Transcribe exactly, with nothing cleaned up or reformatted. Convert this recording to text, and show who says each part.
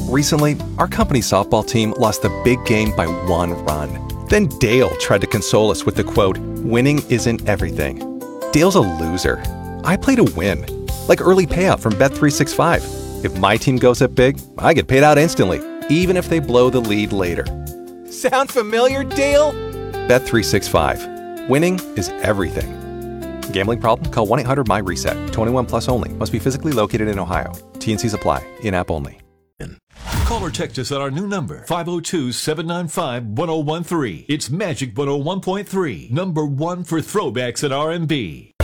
Speaker 1: Recently, our company softball team lost the big game by one run. Then Dale tried to console us with the quote, "Winning isn't everything." Dale's a loser. I play to win. Like early payout from Bet three sixty-five. If my team goes up big, I get paid out instantly, even if they blow the lead later. Sound familiar, Dale? Bet three sixty-five. Winning is everything. Gambling problem? Call one eight hundred M Y reset. twenty-one plus only. Must be physically located in Ohio. T N Cs apply. In-app only.
Speaker 2: Call or text us at our new number, five oh two, seven nine five, one oh one three. It's Magic one oh one point three, number one for throwbacks at R and B.